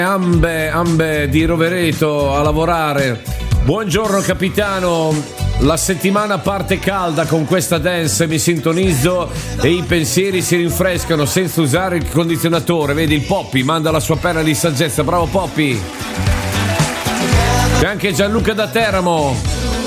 Ambe di Rovereto a lavorare. Buongiorno capitano, la settimana parte calda con questa dance, mi sintonizzo e i pensieri si rinfrescano senza usare il condizionatore. Vedi, il Poppy manda la sua perla di saggezza, bravo Poppy. C'è anche Gianluca da Teramo.